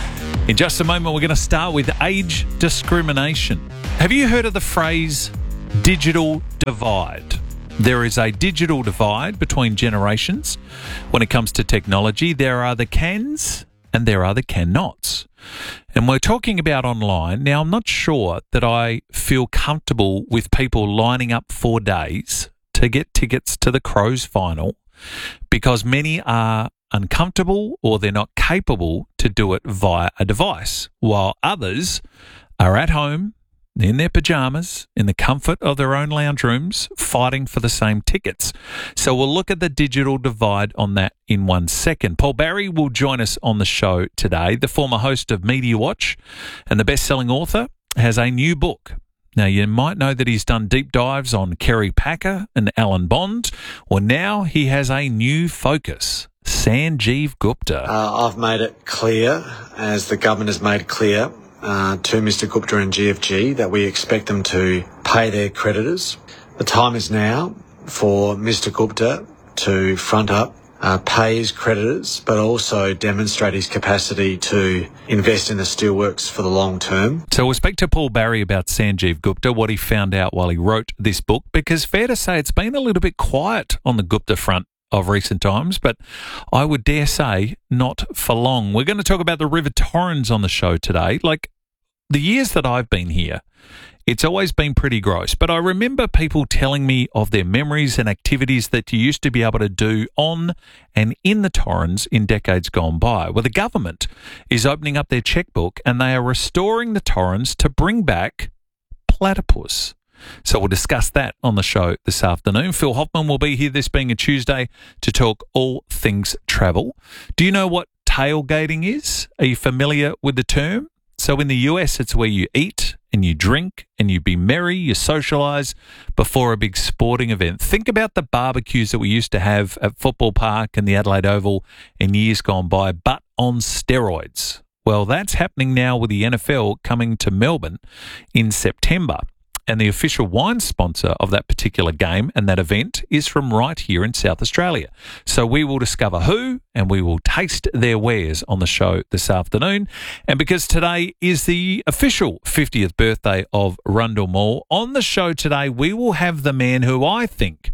In just a moment, we're going to start with age discrimination. Have you heard of the phrase digital divide? There is a digital divide between generations when it comes to technology. There are the cans and there are the cannots. And we're talking about online. Now, I'm not sure that I feel comfortable with people lining up for days to get tickets to the Crows final because many are uncomfortable or they're not capable to do it via a device, while others are at home in their pajamas, in the comfort of their own lounge rooms, fighting for the same tickets. So we'll look at the digital divide on that in one second. Paul Barry will join us on the show today. The former host of Media Watch and the best-selling author has a new book. Now, you might know that he's done deep dives on Kerry Packer and Alan Bond. Well, now he has a new focus, Sanjeev Gupta. Uh, I've made it clear, as the government has made clear, Uh, to Mister Gupta and G F G that we expect them to pay their creditors. The time is now for Mister Gupta to front up, uh, pay his creditors, but also demonstrate his capacity to invest in the steelworks for the long term. So we'll speak to Paul Barry about Sanjeev Gupta, what he found out while he wrote this book, because fair to say it's been a little bit quiet on the Gupta front of recent times, but I would dare say not for long. We're going to talk about the River Torrens on the show today. Like, the years that I've been here, it's always been pretty gross, but I remember people telling me of their memories and activities that you used to be able to do on and in the Torrens in decades gone by. Well, the government is opening up their checkbook and they are restoring the Torrens to bring back platypus. So we'll discuss that on the show this afternoon. Phil Hoffman will be here, this being a Tuesday, to talk all things travel. Do you know what tailgating is? Are you familiar with the term? So in the U S, it's where you eat and you drink and you be merry, you socialise before a big sporting event. Think about the barbecues that we used to have at Football Park and the Adelaide Oval in years gone by, but on steroids. Well, that's happening now with the N F L coming to Melbourne in September. And the official wine sponsor of that particular game and that event is from right here in South Australia. So we will discover who and we will taste their wares on the show this afternoon. And because today is the official fiftieth birthday of Rundle Mall, on the show today we will have the man who I think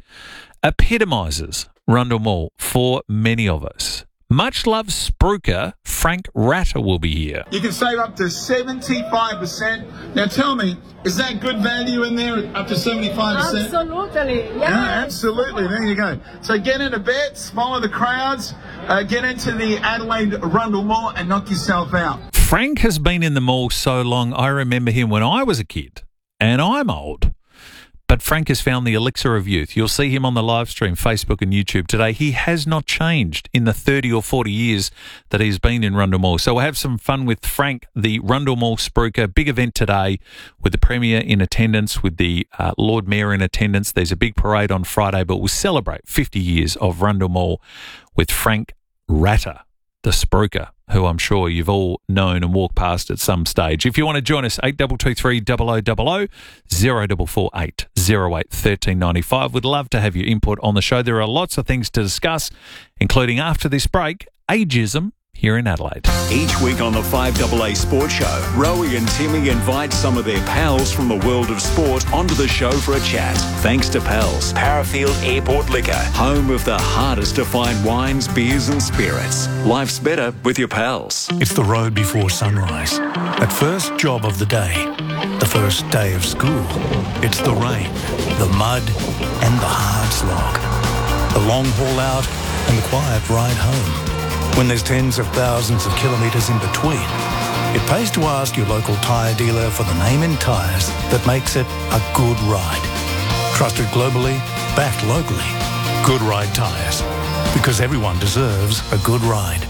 epitomises Rundle Mall for many of us. Much loved spruiker Frank Ratter will be here. You can save up to seventy-five percent. Now tell me, is that good value in there, up to seventy-five percent? Absolutely, yeah. Yeah, absolutely. There you go. So get into bets, follow the crowds, uh, get into the Adelaide Rundle Mall and knock yourself out. Frank has been in the mall so long, I remember him when I was a kid, and I'm old. But Frank has found the elixir of youth. You'll see him on the live stream, Facebook and YouTube today. He has not changed in the thirty or forty years that he's been in Rundle Mall. So we'll have some fun with Frank, the Rundle Mall spruiker. Big event today with the Premier in attendance, with the uh, Lord Mayor in attendance. There's a big parade on Friday, but we'll celebrate fifty years of Rundle Mall with Frank Ratter, the spruiker, who I'm sure you've all known and walked past at some stage. If you want to join us, eight two two three double oh double oh, zero four four eight, zero eight, one three nine five. We'd love to have your input on the show. There are lots of things to discuss, including after this break, ageism here in Adelaide. Each week on the five A A Sports Show, Rowie and Timmy invite some of their pals from the world of sport onto the show for a chat. Thanks to Pals, Parafield Airport Liquor, home of the hardest to find wines, beers and spirits. Life's better with your pals. It's the road before sunrise. That first job of the day. The first day of school. It's the rain, the mud and the hard slog. The long haul out and the quiet ride home. When there's tens of thousands of kilometres in between, it pays to ask your local tyre dealer for the name in tyres that makes it a good ride. Trusted globally, backed locally. Good Ride Tyres. Because everyone deserves a good ride.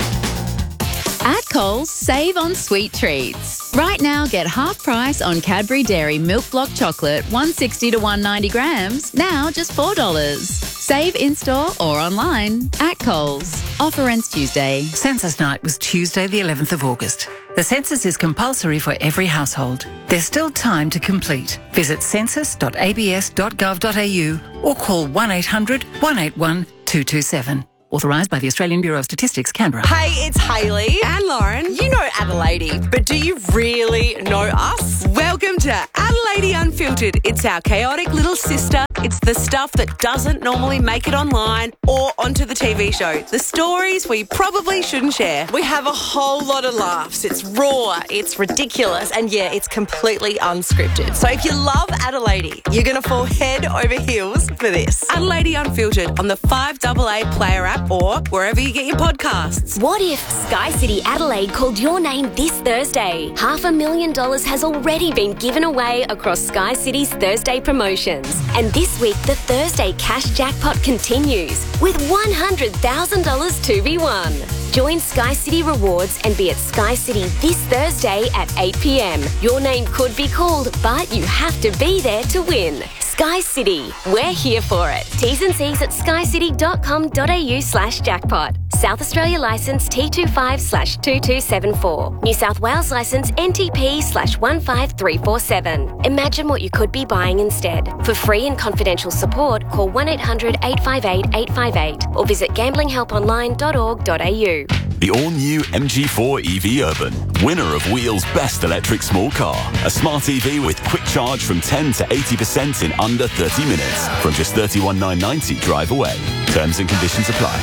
At Coles, save on sweet treats. Right now, get half price on Cadbury Dairy Milk Block Chocolate, one sixty to one ninety grams, now just four dollars. Save in-store or online at Coles. Offer ends Tuesday. Census night was Tuesday the eleventh of August. The census is compulsory for every household. There's still time to complete. Visit census dot a b s dot gov dot a u or call one eight hundred, one eight one, two two seven. Authorised by the Australian Bureau of Statistics, Canberra. Hey, it's Hayley and Lauren. You know Adelaide, but do you really know us? Welcome to Adelaide Unfiltered. It's our chaotic little sister. It's the stuff that doesn't normally make it online or onto the T V show. The stories we probably shouldn't share. We have a whole lot of laughs. It's raw, it's ridiculous, and yeah, it's completely unscripted. So if you love Adelaide, you're going to fall head over heels for this. Adelaide Unfiltered on the five A A Player app or wherever you get your podcasts. What if Sky City Adelaide called your name this Thursday? Half a million dollars has already been given away across Sky City's Thursday promotions. And this week, the Thursday cash jackpot continues with one hundred thousand dollars to be won. Join Sky City Rewards and be at Sky City this Thursday at eight p m. Your name could be called, but you have to be there to win. Sky City, we're here for it. T's and C's at skycity dot com dot a u slash jackpot. South Australia licence T twenty-five slash two two seven four. New South Wales licence N T P slash one five three four seven. Imagine what you could be buying instead. For free and confidential support, call one eight hundred, eight five eight, eight five eight or visit gambling help online dot org dot a u. The all-new M G four E V Urban, winner of Wheel's Best Electric Small Car. A smart E V with quick charge from ten to eighty percent in under thirty minutes. From just thirty-one thousand nine hundred ninety drive away. Terms and conditions apply.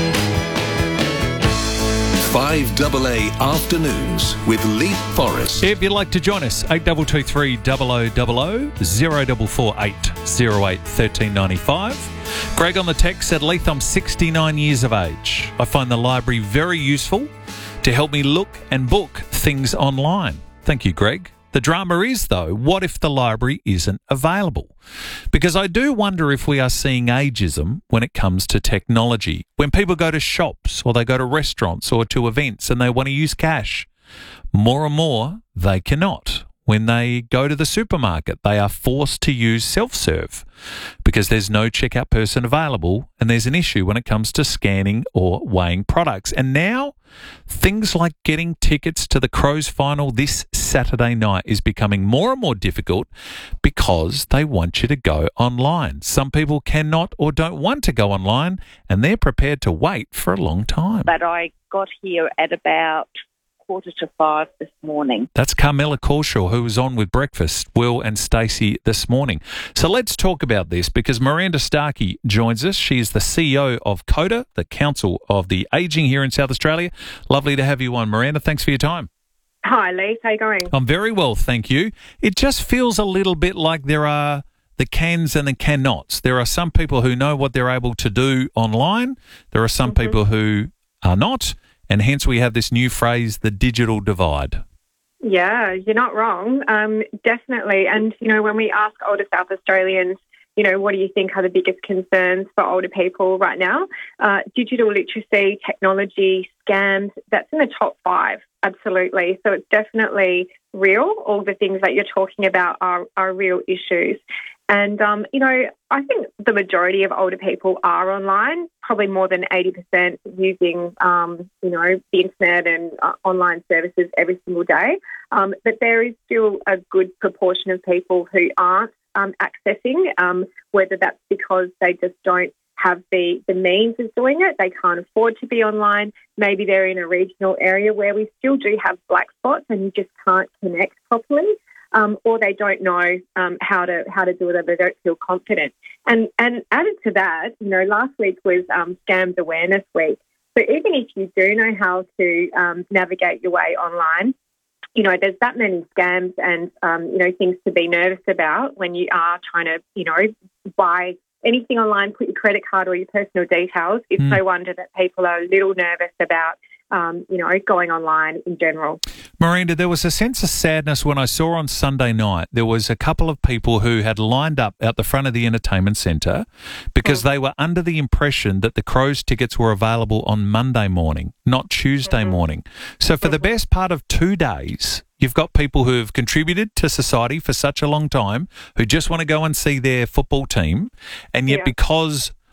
five A A Afternoons with Leith Forrest. If you'd like to join us, eight two two three double oh double oh, zero four four eight, zero eight, one three nine five. Greg on the text said, Leith, I'm sixty-nine years of age. I find the library very useful to help me look and book things online. Thank you, Greg. The drama is, though, what if the library isn't available? Because I do wonder if we are seeing ageism when it comes to technology. When people go to shops or they go to restaurants or to events and they want to use cash, more and more they cannot. When they go to the supermarket, they are forced to use self-serve because there's no checkout person available and there's an issue when it comes to scanning or weighing products. And now things like getting tickets to the Crows final this Saturday night is becoming more and more difficult because they want you to go online. Some people cannot or don't want to go online and they're prepared to wait for a long time. But I got here at about quarter to five this morning. That's Carmela Corshaw, who was on with Breakfast, Will and Stacey this morning. So let's talk about this because Miranda Starkey joins us. She is the C E O of CODA, the Council of the Ageing here in South Australia. Lovely to have you on, Miranda. Thanks for your time. Hi, Leith. How are you going? I'm very well, thank you. It just feels a little bit like there are the cans and the cannots. There are some people who know what they're able to do online. There are some mm-hmm. people who are not. And hence we have this new phrase, the digital divide. Yeah, you're not wrong. Um, definitely. And, you know, when we ask older South Australians, you know, what do you think are the biggest concerns for older people right now? Uh, digital literacy, technology, scams, that's in the top five, absolutely. So it's definitely real. All the things that you're talking about are, are real issues. And, um, you know, I think the majority of older people are online, probably more than eighty percent using, um, you know, the internet and uh, online services every single day. Um, but there is still a good proportion of people who aren't um, accessing, um, whether that's because they just don't have the, the means of doing it. They can't afford to be online. Maybe they're in a regional area where we still do have black spots and you just can't connect properly. Um, or they don't know um, how to how to do it, or they don't feel confident. And and added to that, you know, last week was um, Scams Awareness Week. So even if you do know how to um, navigate your way online, you know, there's that many scams and um, you know things to be nervous about when you are trying to, you know, buy anything online, put your credit card or your personal details. It's mm. no wonder that people are a little nervous about. Um, you know, going online in general. Miranda, there was a sense of sadness when I saw on Sunday night there was a couple of people who had lined up out the front of the entertainment centre because mm. they were under the impression that the Crows tickets were available on Monday morning, not Tuesday mm-hmm. morning. So for mm-hmm. the best part of two days, you've got people who have contributed to society for such a long time who just want to go and see their football team, and yet yeah. because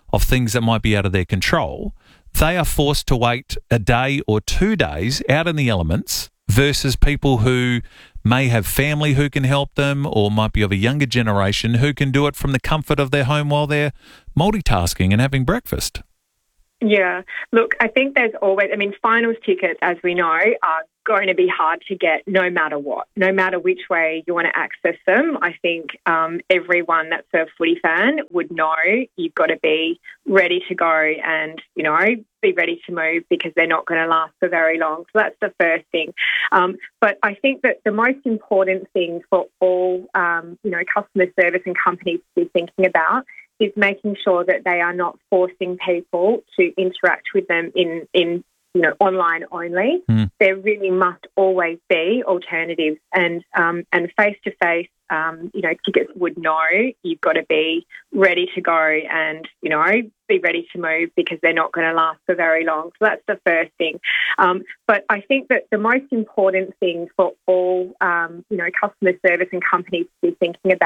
of things that might be out of their control, they are forced to wait a day or two days out in the elements versus people who may have family who can help them or might be of a younger generation who can do it from the comfort of their home while they're multitasking and having breakfast. Yeah. Look, I think there's always, I mean, finals tickets, as we know, are going to be hard to get no matter what, no matter which way you want to access them. I think um, everyone that's a footy fan would know you've got to be ready to go and, you know, be ready to move because they're not going to last for very long. So that's the first thing. Um, but I think that the most important thing for all, um, you know, customer service and companies to be thinking about is making sure that they are not forcing people to interact with them in, in you know, online only. Mm. There really must always be alternatives, and um, and face-to-face, um, you know, tickets would know you've got to be ready to go and, you know, be ready to move because they're not going to last for very long. So that's the first thing. Um, but I think that the most important thing for all, um, you know, customer service and companies to be thinking about